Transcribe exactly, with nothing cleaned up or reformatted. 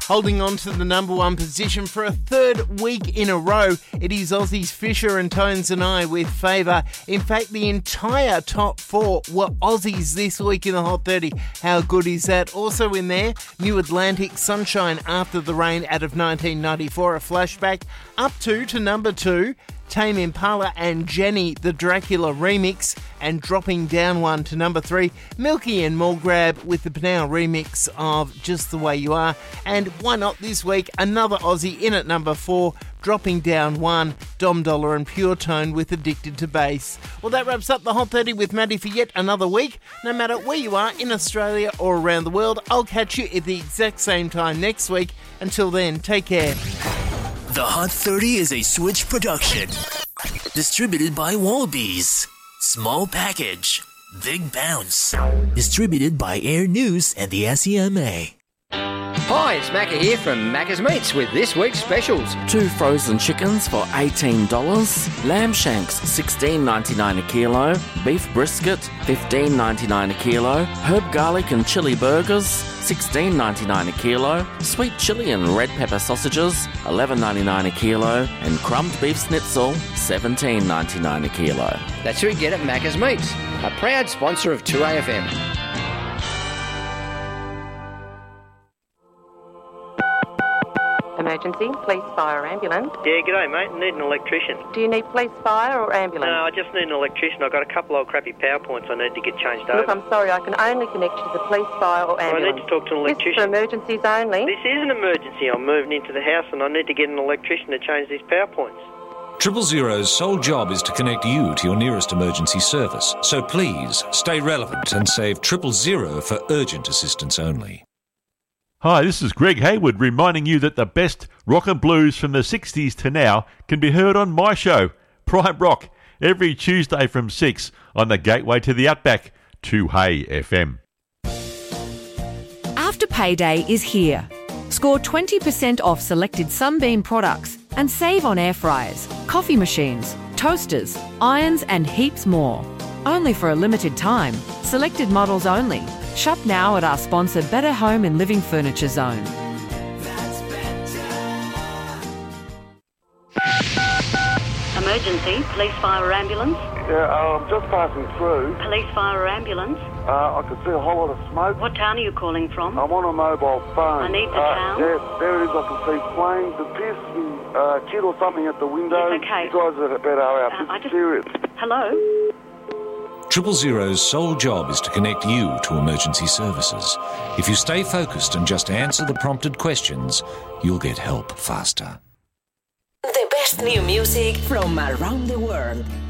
Holding on to the number one position for a third week in a row, it is Aussies Fisher and Tones and I with Favour. In fact, the entire top four were Aussies this week in the Hot thirty. How good is that? Also in there, New Atlantic Sunshine After the Rain out of nineteen ninety-four, a flashback. Up two to number two, Tame Impala and Jenny, the Dracula remix, and dropping down one to number three, Milky and Mulgrab with the Panau remix of Just the Way You Are. And why not this week, another Aussie in at number four, dropping down one, Dom Dollar and Pure Tone with Addicted to Bass. Well, that wraps up the Hot thirty with Maddie for yet another week. No matter where you are in Australia or around the world, I'll catch you at the exact same time next week. Until then, take care. The Hot thirty is a Switch production. Distributed by Wallabies. Small package, big bounce. Distributed by Air News and the S E M A. Hi, it's Macca here from Macca's Meats with this week's specials. Two frozen chickens for eighteen dollars, lamb shanks sixteen ninety-nine a kilo, beef brisket fifteen ninety-nine a kilo, herb garlic and chili burgers sixteen ninety-nine a kilo, sweet chili and red pepper sausages eleven ninety-nine a kilo, and crumbed beef schnitzel seventeen ninety-nine a kilo. That's who you get at Macca's Meats, a proud sponsor of two A F M. Emergency, police, fire, ambulance. Yeah, g'day mate, I need an electrician. Do you need police, fire or ambulance? No, I just need an electrician. I've got a couple old crappy power points I need to get changed over. Look, I'm sorry, I can only connect you to the police, fire or ambulance. I need to talk to an electrician. This is for emergencies only. This is an emergency. I'm moving into the house and I need to get an electrician to change these power points. Triple Zero's sole job is to connect you to your nearest emergency service. So please, stay relevant and save Triple Zero for urgent assistance only. Hi, this is Greg Hayward reminding you that the best rock and blues from the sixties to now can be heard on my show, Prime Rock, every Tuesday from six on the gateway to the Outback, two Hay F M. After payday is here. Score twenty percent off selected Sunbeam products and save on air fryers, coffee machines, toasters, irons and heaps more. Only for a limited time. Selected models only. Shop now at our sponsor Better Home and Living Furniture Zone. Emergency, police, fire or ambulance? Yeah, uh, I'm just passing through. Police, fire or ambulance? Uh, I could see a whole lot of smoke. What town are you calling from? I'm on a mobile phone. I need the uh, town. Yeah, there it is. I can see flames, a piss, and uh, kid or something at the window. Yes, okay. You guys are better out. Uh, this I is just... serious. Hello? Triple Zero's sole job is to connect you to emergency services. If you stay focused and just answer the prompted questions, you'll get help faster. The best new music from around the world.